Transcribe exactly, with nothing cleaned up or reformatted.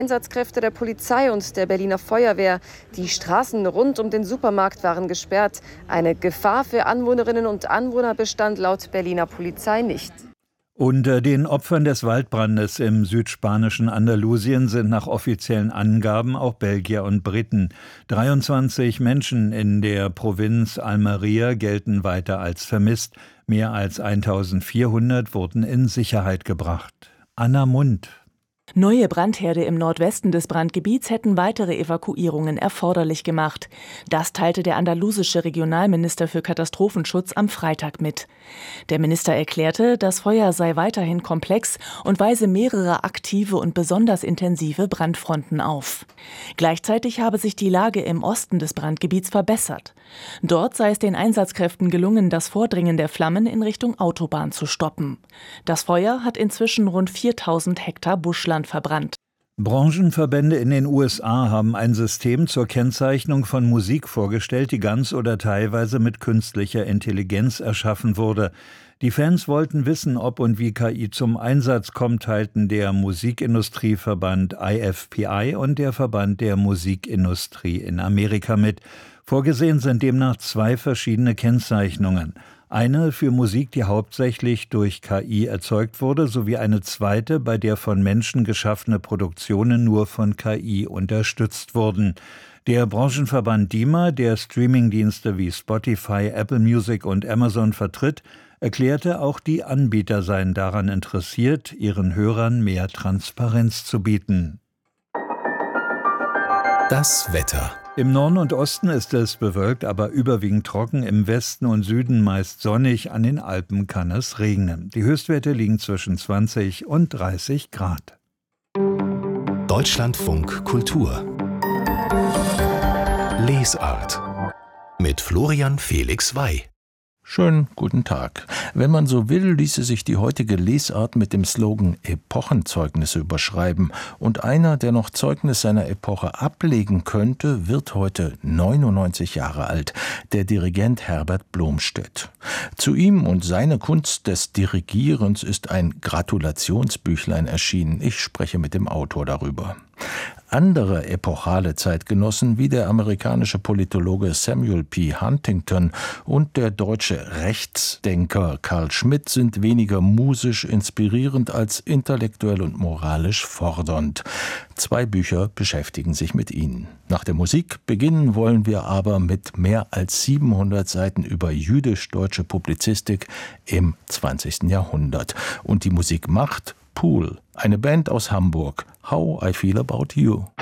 Einsatzkräfte der Polizei und der Berliner Feuerwehr. Die Straßen rund um den Supermarkt waren gesperrt. Eine Gefahr für Anwohnerinnen und Anwohner bestand laut Berliner Polizei nicht. Unter den Opfern des Waldbrandes im südspanischen Andalusien sind nach offiziellen Angaben auch Belgier und Briten. dreiundzwanzig Menschen in der Provinz Almería gelten weiter als vermisst. Mehr als eintausendvierhundert wurden in Sicherheit gebracht. Anna Mund. Neue Brandherde im Nordwesten des Brandgebiets hätten weitere Evakuierungen erforderlich gemacht. Das teilte der andalusische Regionalminister für Katastrophenschutz am Freitag mit. Der Minister erklärte, das Feuer sei weiterhin komplex und weise mehrere aktive und besonders intensive Brandfronten auf. Gleichzeitig habe sich die Lage im Osten des Brandgebiets verbessert. Dort sei es den Einsatzkräften gelungen, das Vordringen der Flammen in Richtung Autobahn zu stoppen. Das Feuer hat inzwischen rund viertausend Hektar Buschland verbrannt. Branchenverbände in den U S A haben ein System zur Kennzeichnung von Musik vorgestellt, die ganz oder teilweise mit künstlicher Intelligenz erschaffen wurde. Die Fans wollten wissen, ob und wie K I zum Einsatz kommt, teilten der Musikindustrieverband I F P I und der Verband der Musikindustrie in Amerika mit. Vorgesehen sind demnach zwei verschiedene Kennzeichnungen. Eine für Musik, die hauptsächlich durch K I erzeugt wurde, sowie eine zweite, bei der von Menschen geschaffene Produktionen nur von K I unterstützt wurden. Der Branchenverband D I M A, der Streamingdienste wie Spotify, Apple Music und Amazon vertritt, erklärte, auch die Anbieter seien daran interessiert, ihren Hörern mehr Transparenz zu bieten. Das Wetter. Im Norden und Osten ist es bewölkt, aber überwiegend trocken. Im Westen und Süden meist sonnig. An den Alpen kann es regnen. Die Höchstwerte liegen zwischen zwanzig und dreißig Grad. Deutschlandfunk Kultur. Lesart. Mit Florian Felix Wey. Schönen guten Tag. Wenn man so will, ließe sich die heutige Lesart mit dem Slogan Epochenzeugnisse überschreiben. Und einer, der noch Zeugnis seiner Epoche ablegen könnte, wird heute neunundneunzig Jahre alt, der Dirigent Herbert Blomstedt. Zu ihm und seine Kunst des Dirigierens ist ein Gratulationsbüchlein erschienen. Ich spreche mit dem Autor darüber. Andere epochale Zeitgenossen wie der amerikanische Politologe Samuel P. Huntington und der deutsche Rechtsdenker Carl Schmitt sind weniger musisch inspirierend als intellektuell und moralisch fordernd. Zwei Bücher beschäftigen sich mit ihnen. Nach der Musik beginnen wollen wir aber mit mehr als siebenhundert Seiten über jüdisch-deutsche Publizistik im zwanzigsten Jahrhundert. Und die Musik macht Pool, eine Band aus Hamburg. How I Feel About You.